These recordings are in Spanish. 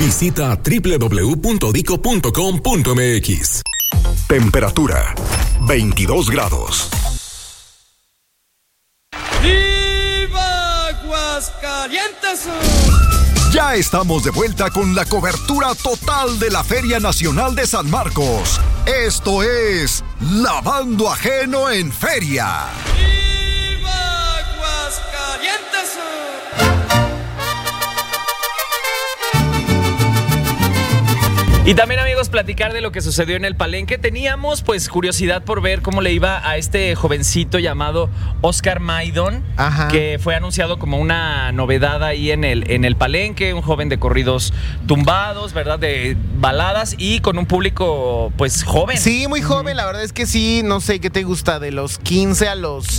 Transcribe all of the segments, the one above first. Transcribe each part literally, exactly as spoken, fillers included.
Visita doble u doble u doble u punto dico punto com punto eme equis. Temperatura veintidós grados. ¡Viva Aguascalientes! Ya estamos de vuelta con la cobertura total de la Feria Nacional de San Marcos. Esto es Lavando Ajeno en Feria. ¡Viva Aguascalientes! Y también, amigos, platicar de lo que sucedió en el Palenque. Teníamos, pues, curiosidad por ver cómo le iba a este jovencito llamado Oscar Maidon, Ajá. que fue anunciado como una novedad ahí en el, en el Palenque, un joven de corridos tumbados, ¿verdad? De baladas y con un público, pues, joven. Sí, muy joven, la verdad es que sí, no sé qué te gusta, de los quince a los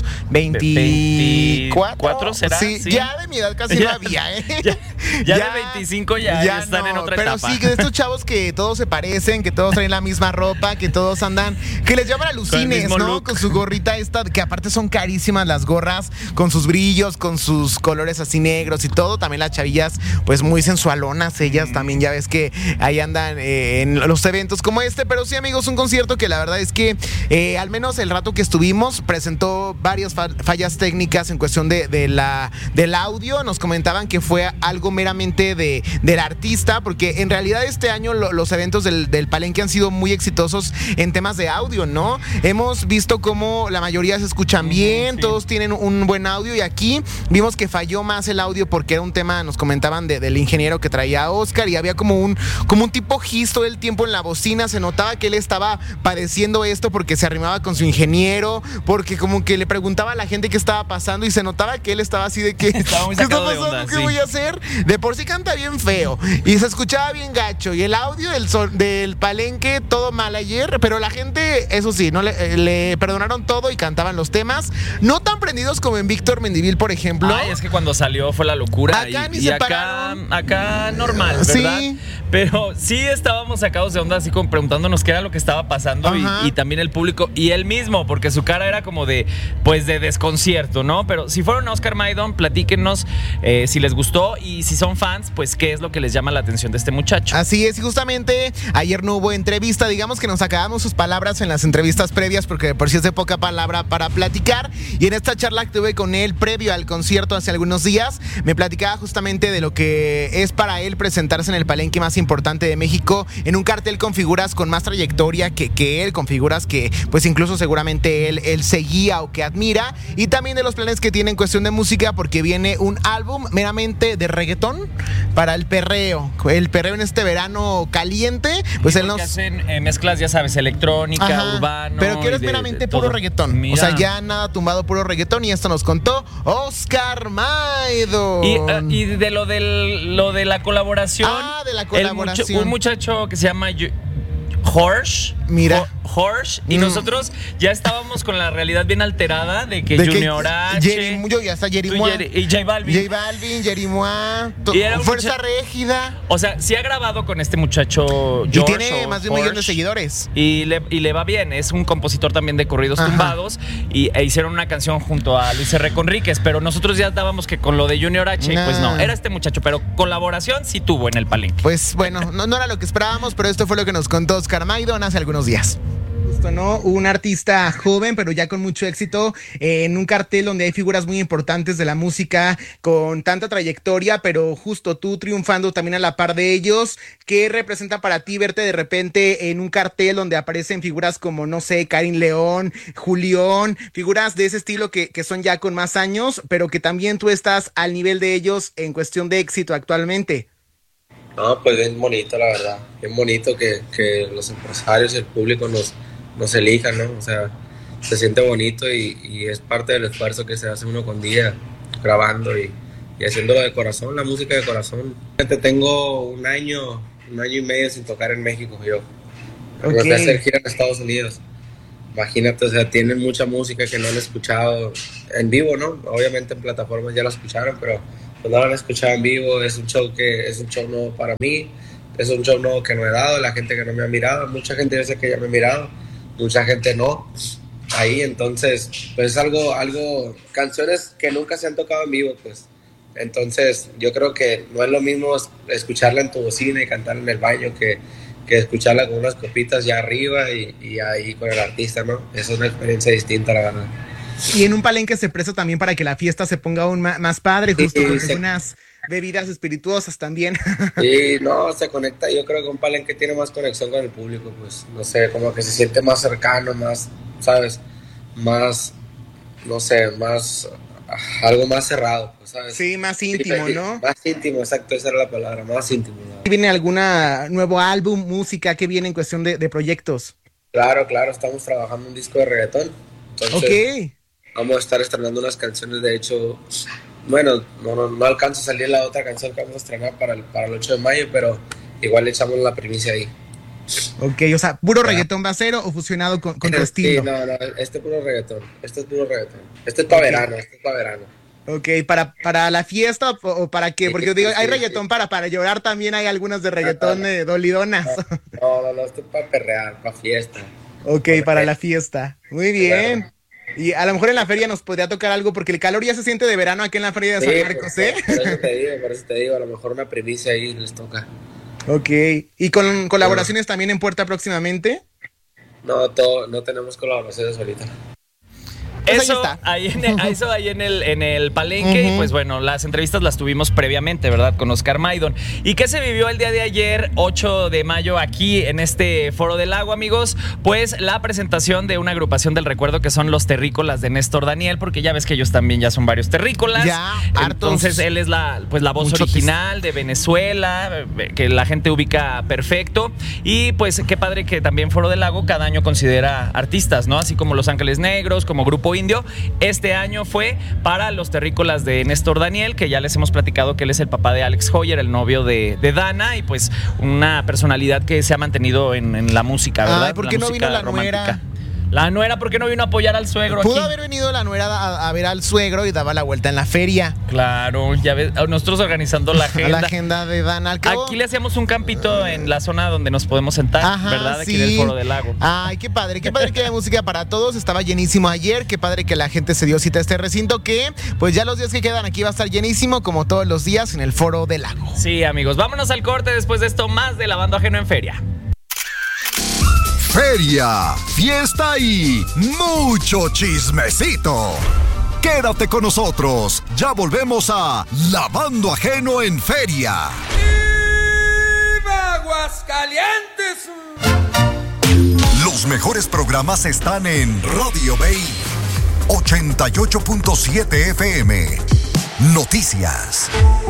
veinticuatro. ¿Cuatro será? Sí, sí, ya de mi edad casi ya, no había, ¿eh? Ya, ya, ya de veinticinco ya, ya están no, en otra pero etapa. Pero sí, de estos chavos que todos se parecen, que todos traen la misma ropa, que todos andan, que les llaman alucines, ¿no? Look. Con su gorrita esta, que aparte son carísimas las gorras, con sus brillos, con sus colores así negros y todo. También las chavillas, pues muy sensualonas, ellas mm. también ya ves que ahí andan eh, en los eventos como este. Pero sí, amigos, un concierto que la verdad es que eh, al menos el rato que estuvimos presentó varias fallas técnicas en cuestión de, de la, del audio. Nos comentaban que fue algo meramente de, del artista, porque en realidad este año lo, los eventos del, del Palenque han sido muy exitosos en temas de audio, ¿no? Hemos visto cómo la mayoría se escuchan bien, sí. todos tienen un buen audio, y aquí vimos que falló más el audio porque era un tema, nos comentaban, de, del ingeniero que traía Oscar, y había como un, como un tipo gis todo el tiempo en la bocina. Se notaba que él estaba padeciendo esto porque se arrimaba con su ingeniero, porque como que le preguntaba a la gente qué estaba pasando, y se notaba que él estaba así de que ¿qué está pasando? Onda, ¿Qué sí. voy a hacer? De por sí canta bien feo y se escuchaba bien gacho, y el audio del, sol, del Palenque todo mal ayer, pero la gente, eso sí, no le, le perdonaron todo y cantaban los temas, no tan prendidos como en Víctor Mendivil, por ejemplo. Ay, es que cuando salió fue la locura. Acá y, ni y se acá, pararon. acá normal, ¿verdad? Sí. Pero sí estábamos sacados de onda, así como preguntándonos qué era lo que estaba pasando, y, y también el público y él mismo, porque su cara era como de, pues, de desconcierto, ¿no? Pero si fueron a Oscar Maidon, platíquenos eh, si les gustó, y si son fans, pues qué es lo que les llama la atención de este muchacho. Así es, y justamente ayer no hubo entrevista, digamos que nos acabamos sus palabras en las entrevistas previas, porque por si es de poca palabra para platicar, y en esta charla que tuve con él previo al concierto hace algunos días, me platicaba justamente de lo que es para él presentarse en el Palenque más importante de México, en un cartel con figuras con más trayectoria que, que él, con figuras que pues incluso seguramente él, él seguía o que admira, y también de los planes que tiene en cuestión de música, porque viene un álbum meramente de reggaetón para el perreo, el perreo en este verano caliente, pues sí, él nos... hacen eh, mezclas, ya sabes, electrónica, Ajá, urbano. Pero que eres de, meramente de puro todo. reggaetón. Mira. O sea, ya nada tumbado, puro reggaetón, y esto nos contó Oscar Maidon. Y, uh, y de lo, del, lo de la colaboración. Ah, de la colaboración. Mucho, un muchacho que se llama Horsh. Mira. Horsh. Y mm. nosotros ya estábamos con la realidad bien alterada de que de Junior que H. Jerry, yo ya está Jerry Moa. Y J Balvin. J Balvin, Jerry Moa. Fuerza mucha... Régida. O sea, sí ha grabado con este muchacho George. Y tiene más de un Horsh, millón de seguidores. Y le, y le va bien. Es un compositor también de corridos Ajá. tumbados. Y e hicieron una canción junto a Luis R. Conríquez. Pero nosotros ya dábamos que con lo de Junior H, nah. pues no, era este muchacho. Pero colaboración sí tuvo en el Palenque. Pues bueno, no, no era lo que esperábamos, pero esto fue lo que nos contó Oscar Maidon hace algunos días. Justo, ¿no? Un artista joven, pero ya con mucho éxito, eh, en un cartel donde hay figuras muy importantes de la música con tanta trayectoria, pero justo tú triunfando también a la par de ellos. ¿Qué representa para ti verte de repente en un cartel donde aparecen figuras como, no sé, Karin León, Julián, figuras de ese estilo que, que son ya con más años, pero que también tú estás al nivel de ellos en cuestión de éxito actualmente? No, pues bien bonito, la verdad. Bien bonito que, que los empresarios y el público nos, nos elijan, ¿no? O sea, se siente bonito y, y es parte del esfuerzo que se hace uno con día, grabando y, y haciéndolo de corazón, la música de corazón. Tengo un año, un año y medio sin tocar en México, yo. Okay. Me fui a hacer gira en Estados Unidos. Imagínate, o sea, tienen mucha música que no han escuchado en vivo, ¿no? Obviamente en plataformas ya la escucharon, pero pues no la han escuchado en vivo. Es un show que es un show nuevo para mí, es un show nuevo que no he dado, la gente que no me ha mirado, mucha gente dice que ya me ha mirado, mucha gente no, ahí, entonces, pues algo, algo, canciones que nunca se han tocado en vivo, pues, Entonces, yo creo que no es lo mismo escucharla en tu bocina y cantar en el baño que, que escucharla con unas copitas ya arriba y, y ahí con el artista, ¿no? Eso es una experiencia distinta, la verdad. Y en un palenque se presta también para que la fiesta se ponga aún más, más padre, justo sí, con se... unas bebidas espirituosas también. Sí, no, se conecta, yo creo que un palenque tiene más conexión con el público, pues, no sé, como que se siente más cercano, más, ¿sabes? Más, no sé, más, algo más cerrado, pues, ¿sabes? Sí, más íntimo, sí, ¿no? Más íntimo, exacto, esa era la palabra, más íntimo, ¿no? ¿Viene alguna nuevo álbum, música, que viene en cuestión de, de proyectos? Claro, claro, estamos trabajando un disco de reggaetón. Entonces, ok. Vamos a estar estrenando unas canciones, de hecho, bueno, no, no, no alcanza a salir la otra canción que vamos a estrenar para el, para el ocho de mayo, pero igual le echamos la primicia ahí. Ok, o sea, ¿puro ah. reggaetón va a ser o fusionado con, con tu estilo? Sí, no, no, este es puro reggaetón, este es puro reggaetón, este es para okay. verano, este es para verano. Ok, ¿para, para la fiesta o, o para qué? Porque sí, digo, hay sí, reggaetón sí. para, para llorar también, hay algunas de reggaetón de dolidonas. No, no, no, esto es para perrear, para fiesta. Ok, para, para la fiesta, muy bien. Claro. Y a lo mejor en la feria nos podría tocar algo, porque el calor ya se siente de verano aquí en la feria de San sí, Marcos, ¿eh? Por, por eso te digo, por eso te digo, a lo mejor una primicia ahí les toca. Ok, ¿y con colaboraciones también en puerta próximamente? No, todo, no tenemos colaboraciones ahorita. Pues eso ahí, en el, eso ahí en el, en el palenque, uh-huh. y pues bueno, las entrevistas las tuvimos previamente, ¿verdad? Con Oscar Maidon. ¿Y qué se vivió el día de ayer, ocho de mayo, aquí en este Foro del Lago, amigos? Pues la presentación de una agrupación del recuerdo que son los terrícolas de Néstor Daniel, porque ya ves que ellos también ya son varios terrícolas. Ya, Entonces él es la, pues, la voz original de Venezuela, que la gente ubica perfecto. Y pues qué padre que también Foro del Lago cada año considera artistas, ¿no? Así como Los Ángeles Negros, como Grupo Indio. Este año fue para los terrícolas de Néstor Daniel, que ya les hemos platicado que él es el papá de Alex Hoyer, el novio de, de Dana, y pues una personalidad que se ha mantenido en, en la música, ¿verdad? Ay, ¿por qué no vino la nuera? La nuera, ¿por qué no vino a apoyar al suegro Pudo aquí? haber venido la nuera a, a ver al suegro y daba la vuelta en la feria. Claro, ya ves, nosotros organizando la agenda. La agenda de Dana. Aquí le hacíamos un campito en la zona donde nos podemos sentar, Ajá, ¿verdad? Aquí sí. Del Foro del Lago. Ay, qué padre, qué padre que haya música para todos. Estaba llenísimo ayer, qué padre que la gente se dio cita a este recinto, que pues ya los días que quedan aquí va a estar llenísimo, como todos los días en el Foro del Lago. Sí, amigos, vámonos al corte después de esto, más de Lavando Ajeno en Feria. Feria, fiesta y mucho chismecito. Quédate con nosotros, ya volvemos a Lavando Ajeno en Feria. ¡Viva Aguascalientes! Los mejores programas están en Radio Bay ochenta y ocho punto siete F M. Noticias.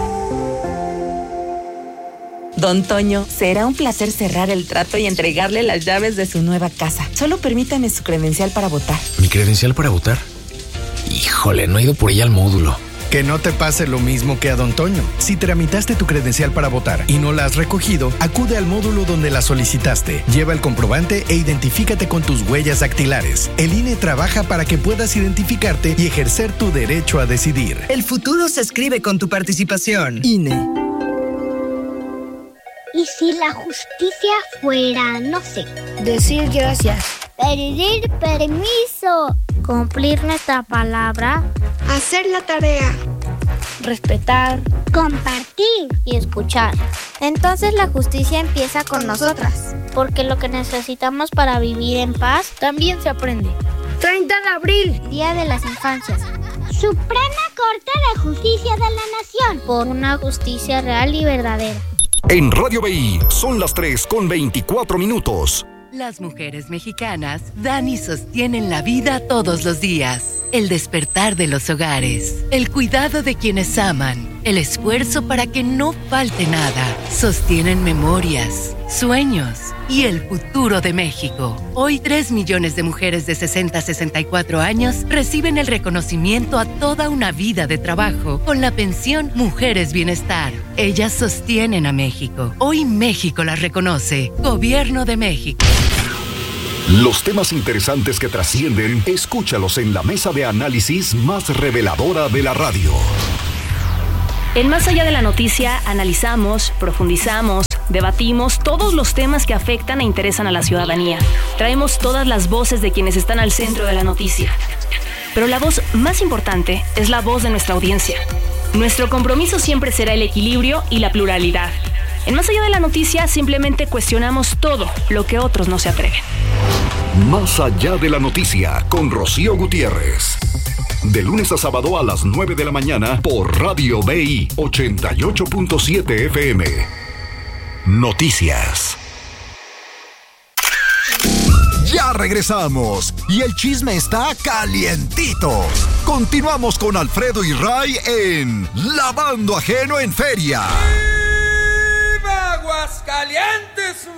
Don Toño, será un placer cerrar el trato y entregarle las llaves de su nueva casa. Solo permítame su credencial para votar. ¿Mi credencial para votar? Híjole, no he ido por ella al módulo. Que no te pase lo mismo que a Don Toño. Si tramitaste tu credencial para votar y no la has recogido, acude al módulo donde la solicitaste. Lleva el comprobante e identifícate con tus huellas dactilares. El I N E trabaja para que puedas identificarte y ejercer tu derecho a decidir. El futuro se escribe con tu participación. I N E. ¿Y si la justicia fuera, no sé, decir gracias, pedir permiso, cumplir nuestra palabra, hacer la tarea, respetar, compartir y escuchar? Entonces la justicia empieza con, con nosotras, porque lo que necesitamos para vivir en paz también se aprende. treinta de abril, Día de las Infancias. Suprema Corte de Justicia de la Nación, por una justicia real y verdadera. En Radio B I son las tres con veinticuatro minutos. Las mujeres mexicanas dan y sostienen la vida todos los días. El despertar de los hogares, el cuidado de quienes aman, el esfuerzo para que no falte nada. Sostienen memorias, sueños y el futuro de México. Hoy tres millones de mujeres de sesenta a sesenta y cuatro años reciben el reconocimiento a toda una vida de trabajo con la pensión Mujeres Bienestar. Ellas sostienen a México. Hoy México las reconoce. Gobierno de México. Los temas interesantes que trascienden, escúchalos en la mesa de análisis más reveladora de la radio. En Más Allá de la Noticia analizamos, profundizamos, debatimos todos los temas que afectan e interesan a la ciudadanía. Traemos todas las voces de quienes están al centro de la noticia. Pero la voz más importante es la voz de nuestra audiencia. Nuestro compromiso siempre será el equilibrio y la pluralidad. En Más allá de la noticia, simplemente cuestionamos todo lo que otros no se atreven. Más allá de la noticia, con Rocío Gutiérrez. De lunes a sábado a las nueve de la mañana por Radio B I ochenta y ocho punto siete F M. Noticias. Ya regresamos y el chisme está calientito. Continuamos con Alfredo y Ray en Lavando Ajeno en Feria. ¡Viva Aguascalientes!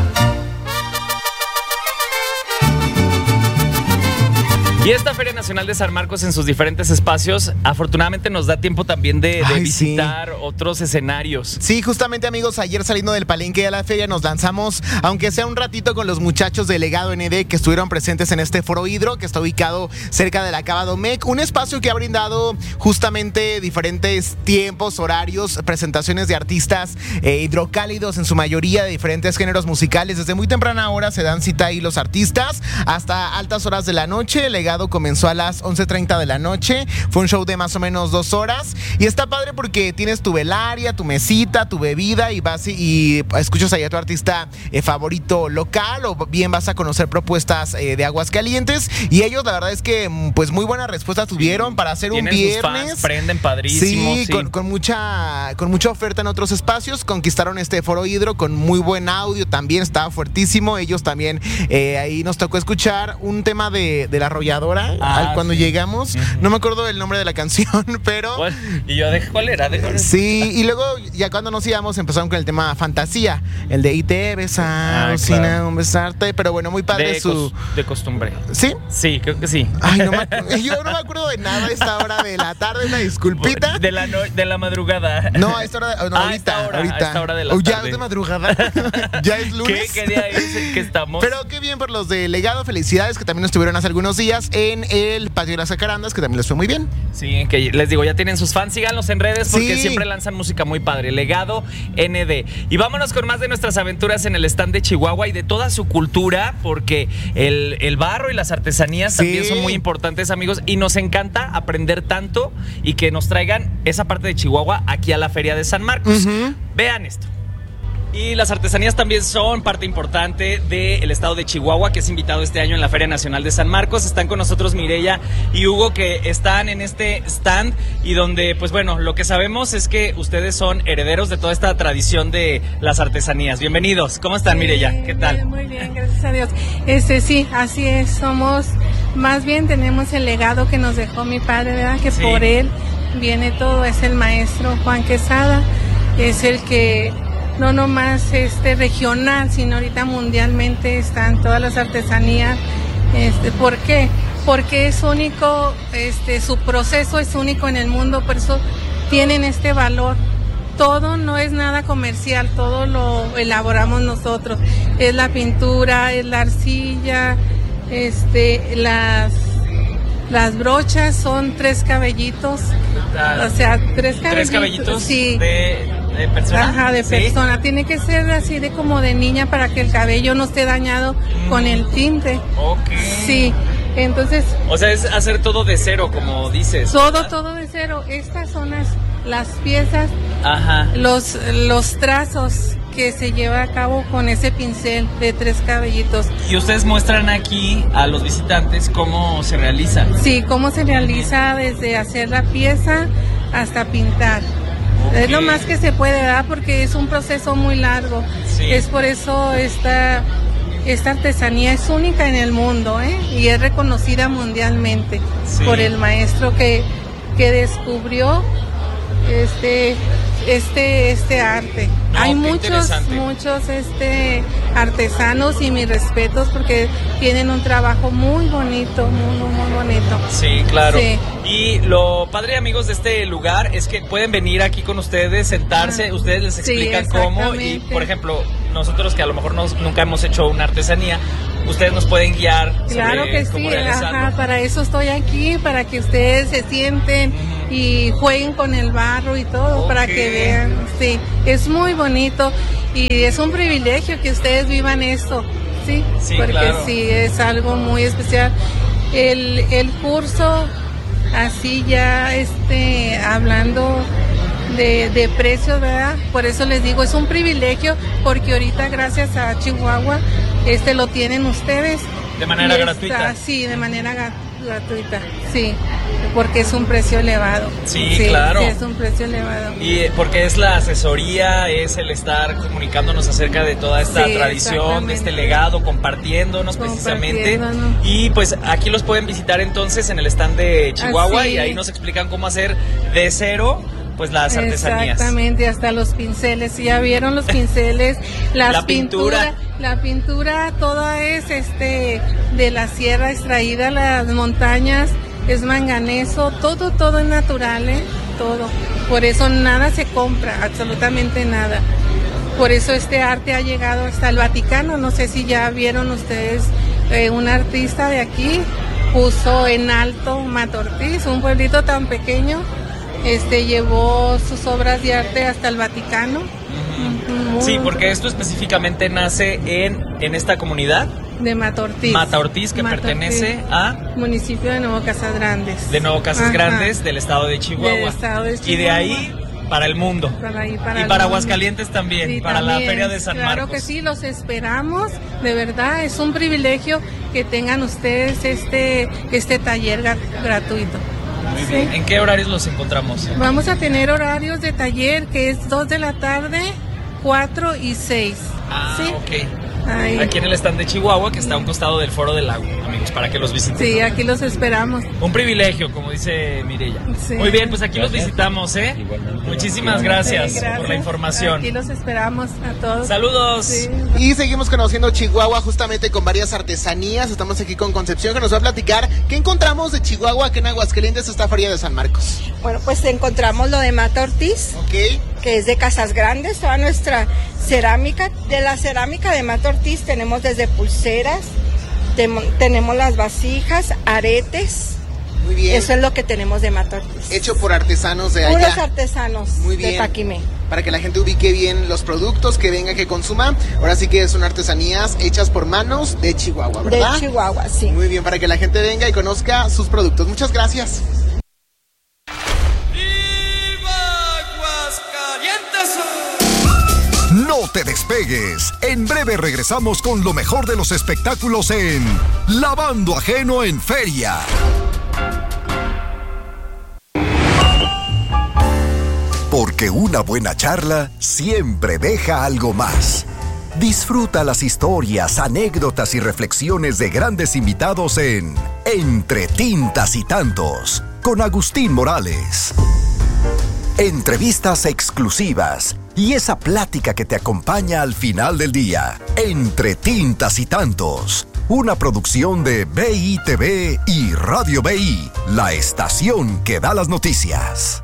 Y esta Feria Nacional de San Marcos en sus diferentes espacios, afortunadamente nos da tiempo también de, de Ay, visitar sí. otros escenarios. Sí, justamente, amigos, ayer saliendo del Palenque a la feria nos lanzamos, aunque sea un ratito, con los muchachos de Legado N D que estuvieron presentes en este Foro Hidro, que está ubicado cerca de la Cava Domecq, un espacio que ha brindado justamente diferentes tiempos, horarios, presentaciones de artistas eh, hidrocálidos, en su mayoría de diferentes géneros musicales. Desde muy temprana hora se dan cita ahí los artistas, hasta altas horas de la noche. Legado comenzó a las once treinta de la noche, fue un show de más o menos dos horas y está padre porque tienes tu velaria, tu mesita, tu bebida y vas y, y escuchas ahí a tu artista eh, favorito local, o bien vas a conocer propuestas eh, de Aguascalientes, y ellos la verdad es que pues muy buena respuesta tuvieron para hacer un viernes. Sus fans, prenden padrísimo. Sí, sí. Con, con mucha con mucha oferta en otros espacios, conquistaron este Foro Hidro con muy buen audio, también estaba fuertísimo. Ellos también eh, ahí nos tocó escuchar un tema de, de La Arrolladora. Ah, cuando sí. llegamos, uh-huh. no me acuerdo del nombre de la canción, pero... Bueno, y yo de cuál era. De... Sí, y luego ya cuando nos íbamos empezaron con el tema Fantasía, el de Y te besar, ah, sin claro. aún besarte, pero bueno, muy padre de su... Cos- de costumbre. ¿Sí? Sí, creo que sí. Ay, no me, yo no me acuerdo de nada a esta hora de la tarde, una disculpita. De la, no, de la madrugada. No, a esta hora, no, ah, ahorita, a esta hora, ahorita. A esta hora de la oh, tarde. ya es de madrugada, ya es lunes. ¿Qué, qué día es el que estamos? Pero qué bien por los de Legado, felicidades, que también estuvieron hace algunos días en el Patio de las Jacarandas, que también les fue muy bien. Sí, que les digo, ya tienen sus fans, síganlos en redes porque sí. siempre lanzan música muy padre. Legado N D. Y vámonos con más de nuestras aventuras en el stand de Chihuahua y de toda su cultura, porque el, el barro y las artesanías sí. también son muy importantes, amigos, y nos encanta aprender tanto y que nos traigan esa parte de Chihuahua aquí a la Feria de San Marcos. Uh-huh. Vean esto. Y las artesanías también son parte importante del estado de Chihuahua, que es invitado este año en la Feria Nacional de San Marcos. Están con nosotros Mireya y Hugo, que están en este stand y donde, pues bueno, lo que sabemos es que ustedes son herederos de toda esta tradición de las artesanías. Bienvenidos. ¿Cómo están, sí, Mireya? ¿Qué tal? Muy bien, gracias a Dios. Este, sí, así es. Somos, más bien tenemos el legado que nos dejó mi padre, ¿verdad? Que sí. por él viene todo. Es el maestro Juan Quesada, es el que... no nomás este regional, sino ahorita mundialmente están todas las artesanías. Este, ¿por qué? Porque es único, este, su proceso es único en el mundo, por eso tienen este valor. Todo no es nada comercial, todo lo elaboramos nosotros. Es la pintura, es la arcilla, este, las las brochas son tres cabellitos, o sea, tres cabellitos. ¿Tres cabellitos? Sí. De... ¿De persona? Ajá, de ¿Sí? persona. Tiene que ser así de como de niña para que el cabello no esté dañado mm. con el tinte. Ok. Sí, entonces... O sea, es hacer todo de cero, como dices. Todo, ¿verdad? todo de cero. Estas son las, las piezas, Ajá. Los, los trazos que se lleva a cabo con ese pincel de tres cabellitos. Y ustedes muestran aquí a los visitantes cómo se realiza. Sí, cómo se realiza desde hacer la pieza hasta pintar. Okay. Es lo más que se puede dar porque es un proceso muy largo. Sí. Es por eso esta, esta artesanía es única en el mundo, ¿eh? Y es reconocida mundialmente sí. por el maestro que, que descubrió este, este, este arte. No, Hay muchos, muchos este, artesanos y mis respetos porque tienen un trabajo muy bonito, muy, muy, muy bonito. Sí, claro. Sí. Y lo padre, amigos, de este lugar es que pueden venir aquí con ustedes, sentarse, ah, ustedes les explican sí, cómo y, por ejemplo, nosotros que a lo mejor nos, nunca hemos hecho una artesanía, ustedes nos pueden guiar claro sobre que cómo sí, realizarlo. Ajá, para eso estoy aquí, para que ustedes se sienten uh-huh. y jueguen con el barro y todo, okay. para que vean, sí, es muy bonito y es un privilegio que ustedes vivan esto, sí, sí porque claro. sí, es algo muy especial. El, el curso así ya este, hablando de, de precios, ¿verdad? Por eso les digo, es un privilegio, porque ahorita gracias a Chihuahua, este lo tienen ustedes. De manera está, gratuita. Sí, de manera gratuita, sí, porque es un precio elevado. Sí, sí, claro. Sí, es un precio elevado. Y porque es la asesoría, es el estar comunicándonos acerca de toda esta sí, tradición, de este legado, compartiéndonos precisamente. Y pues aquí los pueden visitar entonces en el stand de Chihuahua, así. Y ahí nos explican cómo hacer de cero pues las artesanías. Exactamente, hasta los pinceles. Ya vieron los pinceles, las la pintura. pintura, la pintura toda es este de la sierra extraída, las montañas, es manganeso, todo, todo es natural, ¿eh? Todo. Por eso nada se compra, absolutamente nada. Por eso este arte ha llegado hasta el Vaticano. No sé si ya vieron ustedes, eh, un artista de aquí puso en alto Matortiz, un pueblito tan pequeño. Este llevó sus obras de arte hasta el Vaticano. Uh-huh. Sí, porque esto específicamente nace en, en esta comunidad de Mata Ortiz. Mata Ortiz, que Mata pertenece Ortiz, a municipio de Nuevo Casas Grandes. De Nuevo Casas Ajá. Grandes, del estado de Chihuahua. Del estado de Chihuahua. Y de ahí para el mundo. Para ahí, para y para Aguascalientes también, sí, para también. La Feria de San claro Marcos. Claro que sí, los esperamos. De verdad, es un privilegio que tengan ustedes este, este taller gratuito. Muy bien. Sí. ¿En qué horarios los encontramos? Vamos a tener horarios de taller que es dos de la tarde, cuatro y seis. Ah, ¿sí? ok. Ahí. Aquí en el stand de Chihuahua, que está a un costado del Foro del Lago, amigos, para que los visiten. Sí, aquí los esperamos. Un privilegio, como dice Mireya. Sí. Muy bien, pues aquí gracias. Los visitamos, ¿eh? Igualmente. Muchísimas gracias, sí, gracias por la información. Aquí los esperamos a todos. Saludos. Sí. Y seguimos conociendo Chihuahua justamente con varias artesanías. Estamos aquí con Concepción, que nos va a platicar qué encontramos de Chihuahua, aquí en Aguascalientes, esta Feria de San Marcos. Bueno, pues encontramos lo de Mata Ortiz, okay. que es de Casas Grandes, toda nuestra cerámica. De la cerámica de Mata Ortiz tenemos desde pulseras, te, tenemos las vasijas, aretes. Muy bien. Eso es lo que tenemos de Mata Ortiz. Hecho por artesanos de allá. Puros artesanos Muy bien. de Paquimé. Para que la gente ubique bien los productos, que venga, que consuma. Ahora sí que son artesanías hechas por manos de Chihuahua, ¿verdad? De Chihuahua, sí. Muy bien, para que la gente venga y conozca sus productos. Muchas gracias. No te despegues. En breve regresamos con lo mejor de los espectáculos en Lavando Ajeno en Feria. Porque una buena charla siempre deja algo más. Disfruta las historias, anécdotas y reflexiones de grandes invitados en Entre Tintas y Tantos, con Agustín Morales. Entrevistas exclusivas y esa plática que te acompaña al final del día. Entre Tintas y Tantos, una producción de B I T V y Radio B I, la estación que da las noticias.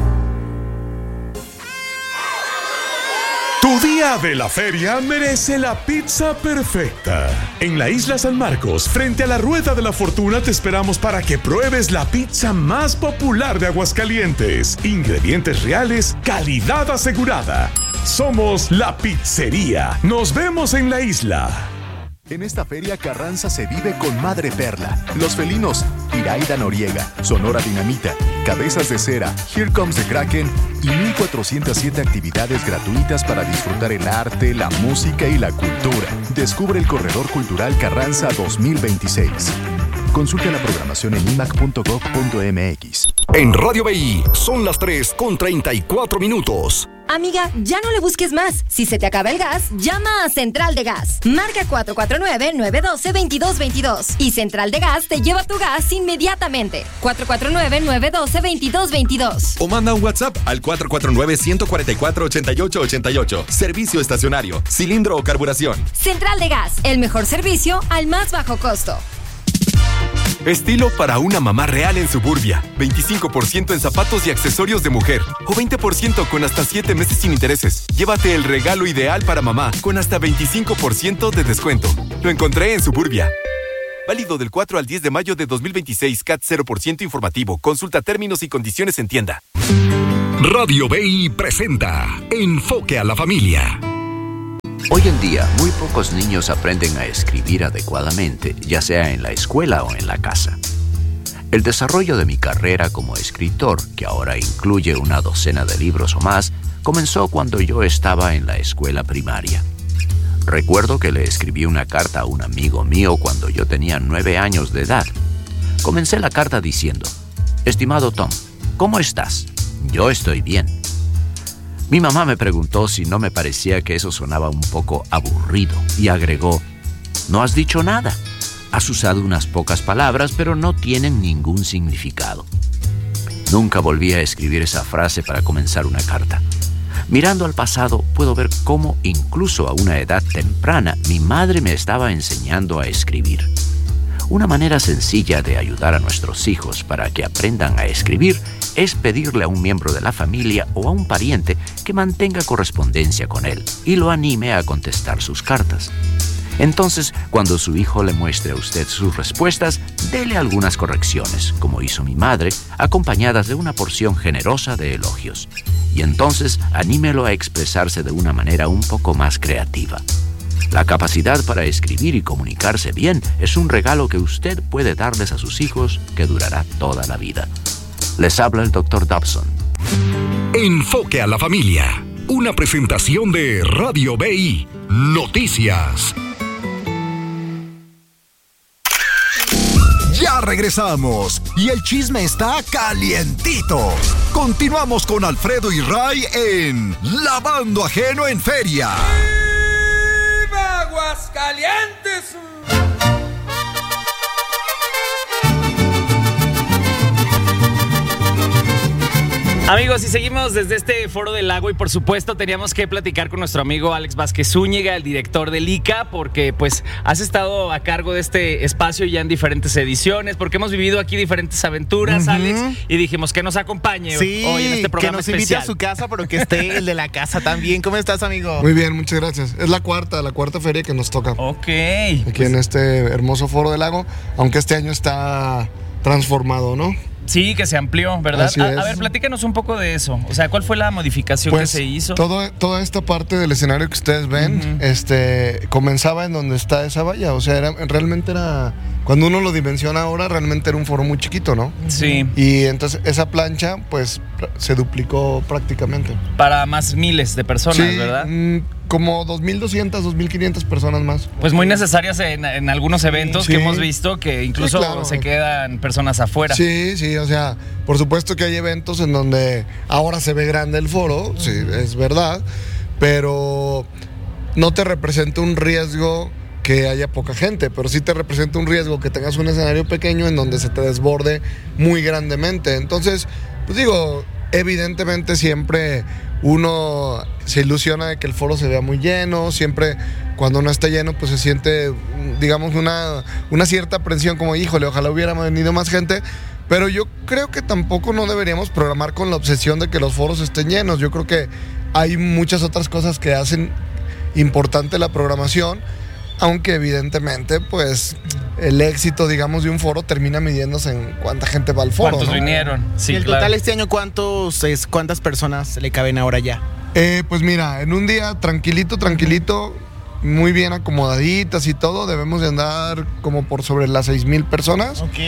Tu día de la feria merece la pizza perfecta. En la Isla San Marcos, frente a la Rueda de la Fortuna, te esperamos para que pruebes la pizza más popular de Aguascalientes. Ingredientes reales, calidad asegurada. Somos La Pizzería. Nos vemos en la isla. En esta feria Carranza se vive con Madre Perla, Los Felinos, Iraida Noriega, Sonora Dinamita, Cabezas de Cera, Here Comes the Kraken y mil cuatrocientas siete actividades gratuitas para disfrutar el arte, la música y la cultura. Descubre el Corredor Cultural Carranza dos mil veintiséis. Consulta la programación en i m a c punto gov punto m x. En Radio B I son las tres con treinta y cuatro minutos. Amiga, ya no le busques más. Si se te acaba el gas, llama a Central de Gas. Marca cuatro cuatro nueve, nueve uno dos, dos dos dos dos. Y Central de Gas te lleva tu gas inmediatamente. cuatro cuatro nueve, nueve uno dos, dos dos dos dos. O manda un WhatsApp al cuatro cuatro nueve, uno cuatro cuatro, ocho ocho ocho ocho. Servicio estacionario, cilindro o carburación. Central de Gas, el mejor servicio al más bajo costo. Estilo para una mamá real en Suburbia. veinticinco por ciento en zapatos y accesorios de mujer. O veinte por ciento con hasta siete meses sin intereses. Llévate el regalo ideal para mamá con hasta veinticinco por ciento de descuento. Lo encontré en Suburbia. Válido del cuatro al diez de mayo de dos mil veintiséis. C A T cero por ciento informativo. Consulta términos y condiciones en tienda. Radio B I presenta Enfoque a la Familia. Hoy en día, muy pocos niños aprenden a escribir adecuadamente, ya sea en la escuela o en la casa. El desarrollo de mi carrera como escritor, que ahora incluye una docena de libros o más, comenzó cuando yo estaba en la escuela primaria. Recuerdo que le escribí una carta a un amigo mío cuando yo tenía nueve años de edad. Comencé la carta diciendo: «Estimado Tom, ¿cómo estás? Yo estoy bien». Mi mamá me preguntó si no me parecía que eso sonaba un poco aburrido y agregó: «No has dicho nada. Has usado unas pocas palabras, pero no tienen ningún significado». Nunca volví a escribir esa frase para comenzar una carta. Mirando al pasado, puedo ver cómo, incluso a una edad temprana, mi madre me estaba enseñando a escribir. Una manera sencilla de ayudar a nuestros hijos para que aprendan a escribir es pedirle a un miembro de la familia o a un pariente que mantenga correspondencia con él y lo anime a contestar sus cartas. Entonces, cuando su hijo le muestre a usted sus respuestas, dele algunas correcciones, como hizo mi madre, acompañadas de una porción generosa de elogios. Y entonces, anímelo a expresarse de una manera un poco más creativa. La capacidad para escribir y comunicarse bien es un regalo que usted puede darles a sus hijos que durará toda la vida. Les habla el doctor Dobson. Enfoque a la familia. Una presentación de Radio B I Noticias. Ya regresamos y el chisme está calientito. Continuamos con Alfredo y Ray en Lavando Ajeno en Feria. ¡Viva Aguascalientes! Amigos, y seguimos desde este Foro del Lago y por supuesto teníamos que platicar con nuestro amigo Alex Vázquez Zúñiga, el director del I C A, porque pues has estado a cargo de este espacio ya en diferentes ediciones, porque hemos vivido aquí diferentes aventuras, uh-huh. Alex, y dijimos que nos acompañe sí, hoy en este programa que nos especial. invite a su casa, pero que esté el de la casa también. ¿Cómo estás, amigo? Muy bien, muchas gracias. Es la cuarta, la cuarta feria que nos toca. Ok. Aquí pues... en este hermoso Foro del Lago, aunque este año está transformado, ¿no? Sí, que se amplió, ¿verdad? A, a ver, platícanos un poco de eso. O sea, ¿cuál fue la modificación pues, que se hizo? Todo, toda esta parte del escenario que ustedes ven, uh-huh. este, comenzaba en donde está esa valla. O sea, era, realmente era... Cuando uno lo dimensiona ahora, realmente era un foro muy chiquito, ¿no? Sí. Y entonces esa plancha, pues, se duplicó prácticamente. Para más miles de personas, sí, ¿verdad? Mmm, como dos mil doscientas, dos mil quinientas personas más. Pues muy necesarias en, en algunos eventos sí. que hemos visto que incluso sí, claro. se quedan personas afuera. Sí, sí, o sea, por supuesto que hay eventos en donde ahora se ve grande el foro, sí, es verdad, pero no te representa un riesgo que haya poca gente, pero sí te representa un riesgo que tengas un escenario pequeño en donde se te desborde muy grandemente. Entonces, pues digo, evidentemente siempre uno se ilusiona de que el foro se vea muy lleno, siempre cuando no está lleno pues se siente, digamos, una, una cierta aprensión como, híjole, ojalá hubiera venido más gente, pero yo creo que tampoco no deberíamos programar con la obsesión de que los foros estén llenos. Yo creo que hay muchas otras cosas que hacen importante la programación, aunque evidentemente pues el éxito, digamos, de un foro termina midiéndose en cuánta gente va al foro. ¿Cuántos ¿no? vinieron? Sí, y el claro. total este año, ¿cuántos, es, ¿cuántas personas le caben ahora ya? Eh, pues mira, en un día tranquilito, tranquilito, muy bien acomodaditas y todo, debemos de andar como por sobre las seis mil personas. Ok.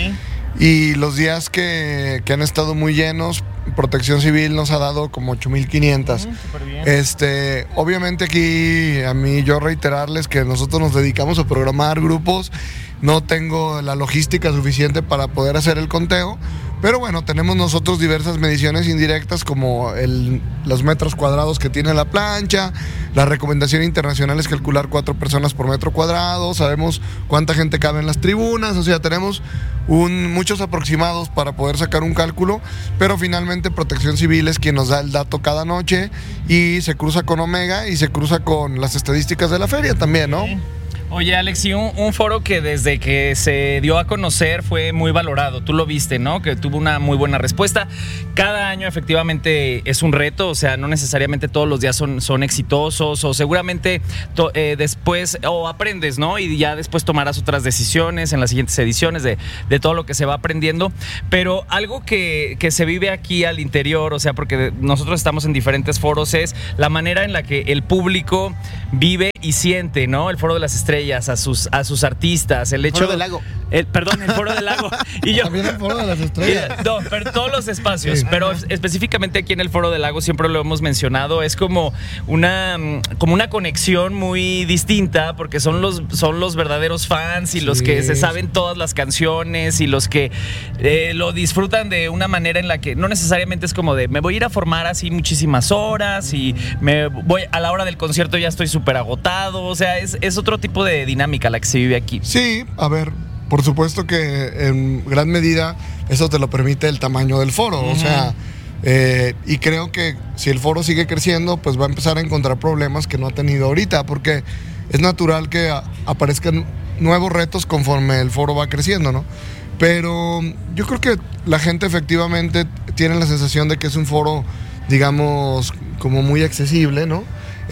Y los días que, que han estado muy llenos, Protección Civil nos ha dado como ocho mil quinientas. Mm, súper bien. Este, obviamente aquí a mí yo reiterarles que nosotros nos dedicamos a programar grupos, no tengo la logística suficiente para poder hacer el conteo, pero bueno, tenemos nosotros diversas mediciones indirectas como el, los metros cuadrados que tiene la plancha, la recomendación internacional es calcular cuatro personas por metro cuadrado, sabemos cuánta gente cabe en las tribunas, o sea, tenemos un, muchos aproximados para poder sacar un cálculo, pero finalmente Protección Civil es quien nos da el dato cada noche y se cruza con Omega y se cruza con las estadísticas de la feria también, ¿no? Sí. Oye, Alex, y un, un foro que desde que se dio a conocer fue muy valorado. Tú lo viste, ¿no? Que tuvo una muy buena respuesta. Cada año efectivamente es un reto, o sea, no necesariamente todos los días son, son exitosos o seguramente to, eh, después o aprendes, ¿no? Y ya después tomarás otras decisiones en las siguientes ediciones de, de todo lo que se va aprendiendo. Pero algo que, que se vive aquí al interior, o sea, porque nosotros estamos en diferentes foros, es la manera en la que el público vive y siente, ¿no? El Foro de las Estrellas, a sus, a sus artistas, el hecho... Foro del Lago. El, perdón, el Foro del Lago. Y yo, también el Foro de las Estrellas. No, pero todos los espacios, sí. Pero específicamente aquí en el Foro del Lago siempre lo hemos mencionado, es como una, como una conexión muy distinta porque son los, son los verdaderos fans y sí. Los que se saben todas las canciones y los que eh, lo disfrutan de una manera en la que no necesariamente es como de me voy a ir a formar así muchísimas horas y me voy a la hora del concierto ya estoy súper agotado, o sea, es, es otro tipo de dinámica la que se vive aquí. Sí, a ver, por supuesto que en gran medida eso te lo permite el tamaño del foro, uh-huh. O sea, eh, y creo que si el foro sigue creciendo, pues va a empezar a encontrar problemas que no ha tenido ahorita, porque es natural que a, aparezcan nuevos retos conforme el foro va creciendo, ¿no? Pero yo creo que la gente efectivamente tiene la sensación de que es un foro, digamos, como muy accesible, ¿no?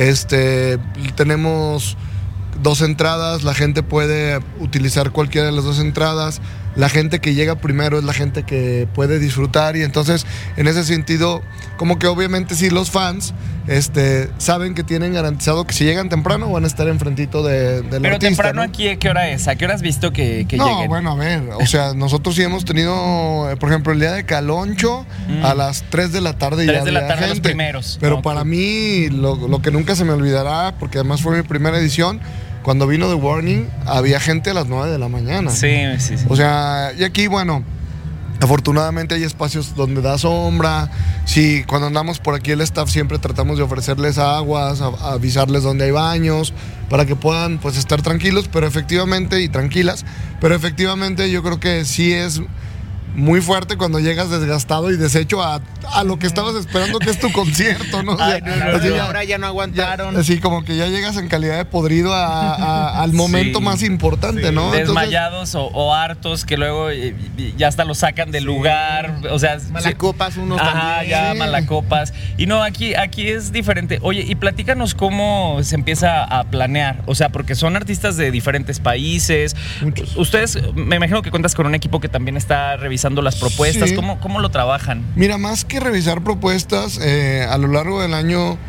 Este, tenemos dos entradas, la gente puede utilizar cualquiera de las dos entradas, la gente que llega primero es la gente que puede disfrutar y entonces en ese sentido como que obviamente sí los fans este, saben que tienen garantizado que si llegan temprano van a estar enfrentito de, del Pero artista, temprano, ¿no? Aquí, ¿a qué hora es? ¿A qué hora has visto que, que no, lleguen? No, bueno, a ver, o sea, nosotros sí hemos tenido, por ejemplo, el día de Caloncho mm. a las tres de la tarde tres ya de la tarde gente, los primeros. Pero okay. Para mí lo, lo que nunca se me olvidará, porque además fue mi primera edición, cuando vino The Warning, había gente a las nueve de la mañana. Sí, sí, sí. O sea, y aquí, bueno, afortunadamente hay espacios donde da sombra. Sí, cuando andamos por aquí el staff siempre tratamos de ofrecerles aguas, a, a avisarles dónde hay baños, para que puedan pues estar tranquilos, pero efectivamente, y tranquilas, pero efectivamente yo creo que sí es muy fuerte cuando llegas desgastado y deshecho a, a lo que estabas esperando que es tu concierto, ¿no? O sea, Ay, no, no, así no, ya, ahora ya no aguantaron. Ya, así como que ya llegas en calidad de podrido a, a, al momento sí, más importante, sí. ¿no? Desmayados Entonces, o, o hartos que luego eh, ya hasta los sacan del sí. lugar, o sea... Malacopas sí. unos Ajá, también. ya malacopas. Y no, aquí, aquí es diferente. Oye, y platícanos cómo se empieza a planear, o sea, porque son artistas de diferentes países. Muchos. Ustedes, me imagino que cuentas con un equipo que también está revisando las propuestas, sí. ¿Cómo, ¿Cómo lo trabajan? Mira, más que revisar propuestas, eh, a lo largo del año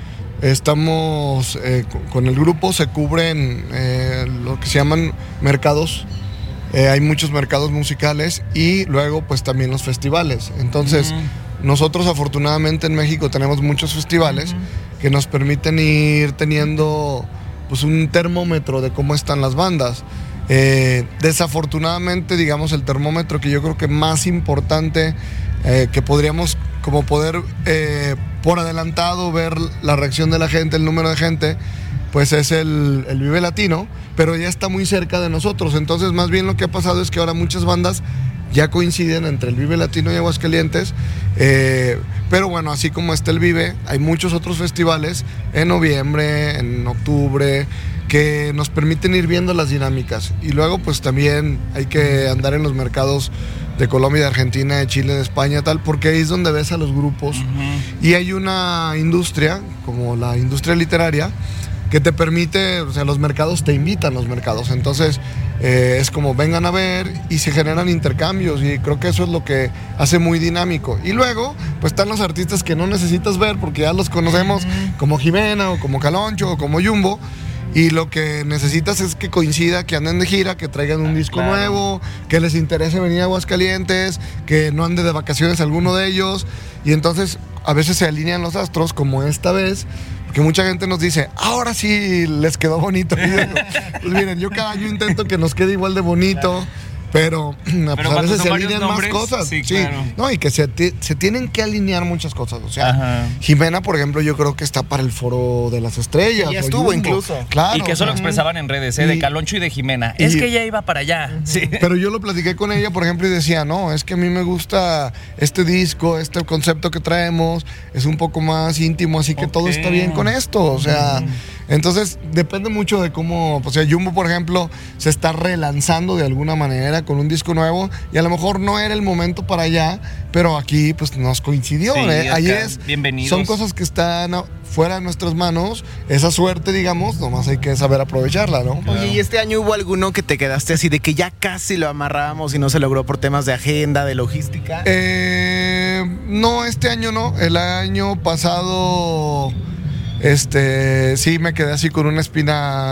estamos, eh, con el grupo se cubren eh, lo que se llaman mercados, eh, hay muchos mercados musicales y luego pues también los festivales. Entonces, uh-huh. nosotros afortunadamente en México tenemos muchos festivales uh-huh. que nos permiten ir teniendo pues un termómetro de cómo están las bandas. Eh, desafortunadamente, digamos, el termómetro que yo creo que más importante eh, que podríamos como poder eh, por adelantado ver la reacción de la gente, el número de gente, pues es el, el Vive Latino, pero ya está muy cerca de nosotros. Entonces, más bien lo que ha pasado es que ahora muchas bandas ya coinciden entre el Vive Latino y Aguascalientes, eh, pero bueno, así como está el Vive, hay muchos otros festivales en noviembre, en octubre, que nos permiten ir viendo las dinámicas. Y luego pues también hay que andar en los mercados de Colombia, de Argentina, de Chile, de España, tal, porque ahí es donde ves a los grupos. Uh-huh. Y hay una industria, como la industria literaria, que te permite, o sea, los mercados te invitan, los mercados. Entonces, eh, es como vengan a ver y se generan intercambios y creo que eso es lo que hace muy dinámico. Y luego, pues están los artistas que no necesitas ver porque ya los conocemos, uh-huh. como Jimena o como Caloncho o como Jumbo. Y lo que necesitas es que coincida, que anden de gira, que traigan un disco claro. nuevo, que les interese venir a Aguascalientes, que no ande de vacaciones alguno de ellos. Y entonces a veces se alinean los astros, como esta vez, porque mucha gente nos dice, ahora sí les quedó bonito. Y digo, pues miren, yo cada año intento que nos quede igual de bonito. Claro. Pero, Pero pues a veces se alinean nombres, más cosas. Sí, sí. Claro. No, y que se, se tienen que alinear muchas cosas. O sea, Ajá. Jimena, por ejemplo, yo creo que está para el Foro de las Estrellas. Y ya estuvo incluso. Claro. Y que eso lo expresaban en redes, ¿eh? Y, de Caloncho y de Jimena. Y, es que ella iba para allá. Uh-huh. Sí. Pero yo lo platiqué con ella, por ejemplo, y decía, no, es que a mí me gusta este disco, este concepto que traemos, es un poco más íntimo, así que okay. todo está bien con esto. O sea, uh-huh. entonces depende mucho de cómo, o sea, Jumbo, por ejemplo, se está relanzando de alguna manera con un disco nuevo y a lo mejor no era el momento para allá, pero aquí pues nos coincidió. Sí, ¿eh? Ahí es, bienvenidos. Son cosas que están fuera de nuestras manos, esa suerte, digamos, nomás hay que saber aprovecharla, ¿no? Oye, ¿y este año hubo alguno que te quedaste así de que ya casi lo amarrábamos y no se logró por temas de agenda, de logística? Eh, no, este año no. El año pasado, este, sí me quedé así con una espina